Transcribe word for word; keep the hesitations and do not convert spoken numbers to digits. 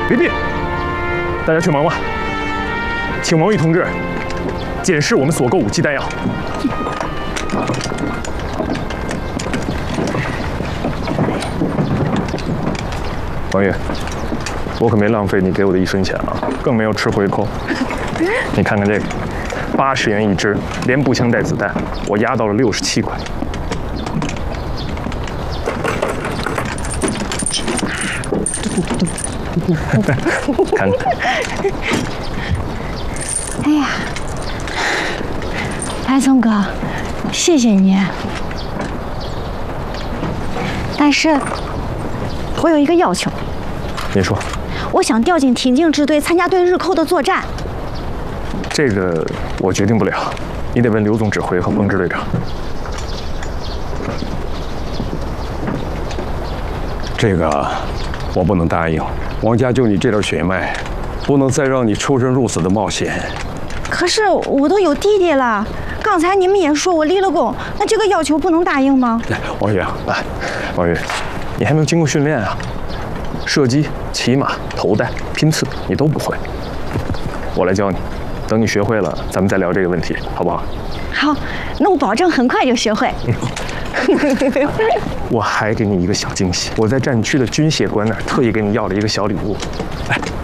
别别，大家去忙吧。请王玉同志检视我们所购武器弹药。王玉，我可没浪费你给我的一分钱啊，更没有吃回扣。你看看这个，八十元一支，连步枪带子弹，我压到了六十七块。看看。 哎呀，白松哥，谢谢你。但是，我有一个要求。 你说。 我想调进挺进支队参加对日寇的作战。 这个我决定不了，你得问刘总指挥和彭支队长。 这个我不能答应。王家就你这点血脉，不能再让你出生入死的冒险。 可是我都有弟弟了，刚才你们也说我立了功，那这个要求不能答应吗？ 王宇啊，来，王宇，你还没有经过训练啊，射击、骑马、投弹、拼刺你都不会，我来教你。等你学会了，咱们再聊这个问题，好不好？ 好，那我保证很快就学会。 我还给你一个小惊喜，我在战区的军械官那儿特意给你要了一个小礼物，来。